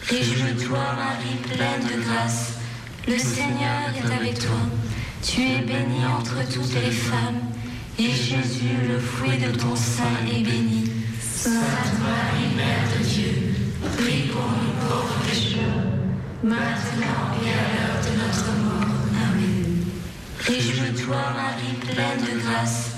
Réjouis-toi, Marie, pleine de grâce. Le Seigneur est avec toi. Tu es bénie entre toutes les femmes, et Jésus, le fruit de ton sein, est béni. Sainte Marie, Mère de Dieu, prie pour nous pauvres pécheurs, maintenant et à l'heure de notre mort. Amen. Réjouis-toi, Marie, pleine de grâce.